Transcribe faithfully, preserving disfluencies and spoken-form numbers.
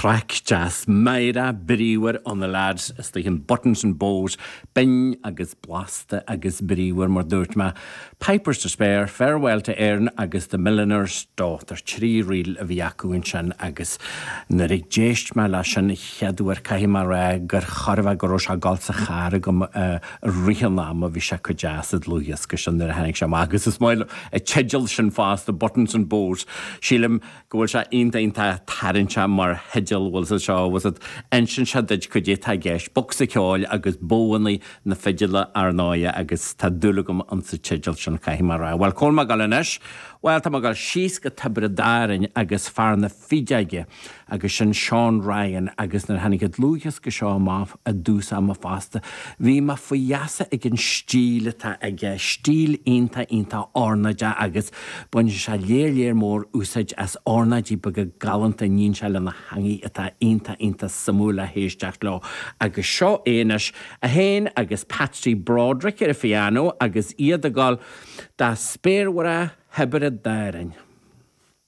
crack jazz Meira bríwer on the lads as they in buttons and bows bin agus blasta agus bríwer mar dúirt ma Pipers to Spare, Farewell to Erin agus the Milliner's Daughter trí reel a bhí sin agus na rig jéist me leis an cheadúar caimar ra gur charfa go a galsa chara gom uh, rihanam a bhí se go jazz ad luias go sin na hanig sem agus is mail a chedil sin fast the buttons and bows sílim gohfuil se inta inta tarin se mar hedil was a show was it ancient shadid could you tag gesh box a call agus bowny na fidila arnoya agus tadulugum on the chidil shun kahimara well call magalanesh well tamagal she's got tabradarin agus far na fijage agus shin Sean Ryan agus na haniget Lucas geshaw maf a dusa ma fasta vi ma fuyasa again stil ta aga stil inta inta ornaja agus bun shalier more usage as ornaji bug gallant and yin shall na hangi ata inta inta samula heishtach law agus shaw enish a hen agus Patsy Broderick er fiano agus ia the gal da spare wara Hebred daring.